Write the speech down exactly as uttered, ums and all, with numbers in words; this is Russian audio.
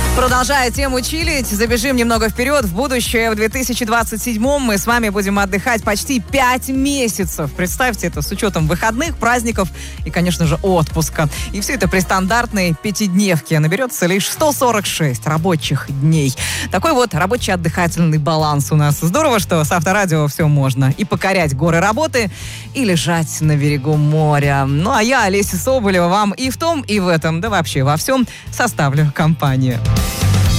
Продолжая тему чилить, забежим немного вперед в будущее. В две тысячи двадцать седьмом мы с вами будем отдыхать почти пять месяцев. Представьте это с учетом выходных, праздников и, конечно же, отпуска. И все это при стандартной пятидневке. Наберется лишь сто сорок шесть рабочих дней. Такой вот рабочий отдыхательный баланс у нас. Здорово, что с Авторадио все можно. И покорять горы работы, и лежать на берегу моря. Ну, а я, Олеся Соболева, вам и в том, и в этом, да вообще во всем составлю компанию.